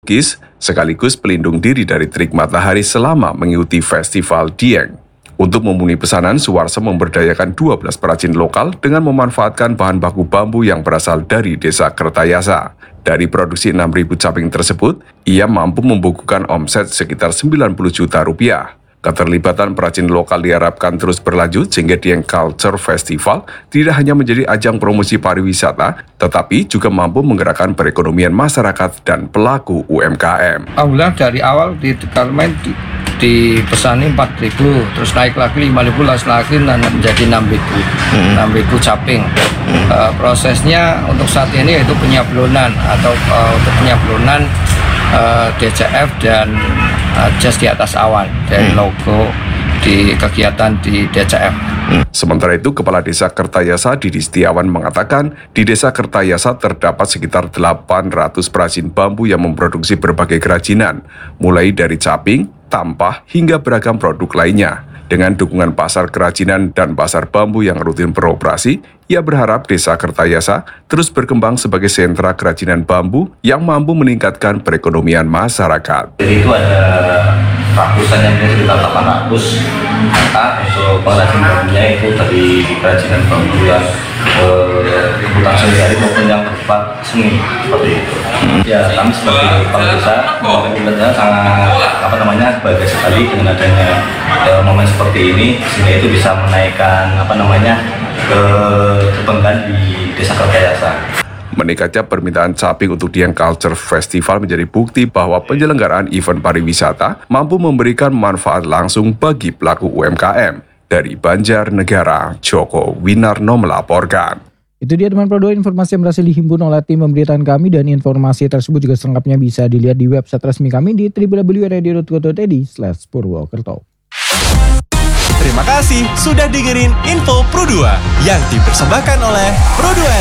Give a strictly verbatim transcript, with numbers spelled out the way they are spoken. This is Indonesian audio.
lukis sekaligus pelindung diri dari terik matahari selama mengikuti festival Dieng. Untuk memenuhi pesanan, Suwarso memberdayakan dua belas perajin lokal dengan memanfaatkan bahan baku bambu yang berasal dari Desa Kertayasa. Dari produksi enam ribu caping tersebut, ia mampu membukukan omset sekitar sembilan puluh juta rupiah. Keterlibatan perajin lokal diharapkan terus berlanjut sehingga Dieng Culture Festival tidak hanya menjadi ajang promosi pariwisata, tetapi juga mampu menggerakkan perekonomian masyarakat dan pelaku U M K M. Alhamdulillah dari awal di Tegalmen di, dipesani empat ribu, terus naik lagi lima ribu, lagi menjadi enam ribu, hmm. enam ribu caping. Hmm. Uh, prosesnya untuk saat ini yaitu penyablonan atau uh, untuk penyablonan uh, D C F dan uh, jas di atas awan dari logo di kegiatan di D C F. Sementara itu, Kepala Desa Kertayasa Didi Setiawan mengatakan di Desa Kertayasa terdapat sekitar delapan ratus perajin bambu yang memproduksi berbagai kerajinan, mulai dari caping, tampah, hingga beragam produk lainnya. Dengan dukungan pasar kerajinan dan pasar bambu yang rutin beroperasi, ia berharap Desa Kertayasa terus berkembang sebagai sentra kerajinan bambu yang mampu meningkatkan perekonomian masyarakat. Jadi itu ada ratusan yang sekitar delapan ratus kakak untuk pengrajin bambunya itu dari kerajinan bambu yang kebutuhan sehari-hari maupun yang bersifat seni seperti itu. Ya kami sebagai kepala desa pemerintahnya sangat apa namanya bahagia sekali dengan adanya uh, momen seperti ini sehingga itu bisa menaikkan apa namanya ke kebanggaan di Desa Kertayasa. Meningkatnya permintaan caping untuk Dieng Culture Festival menjadi bukti bahwa penyelenggaraan event pariwisata mampu memberikan manfaat langsung bagi pelaku U M K M. Dari Banjarnegara, Joko Winarno melaporkan. Itu dia teman Pro dua, informasi yang berhasil dihimpun oleh tim pemberitaan kami, dan informasi tersebut juga selengkapnya bisa dilihat di website resmi kami di w w w titik radio titik co titik i d slash purwokerto. Terima kasih sudah dengerin Info Pro dua yang dipersembahkan oleh Pro dua.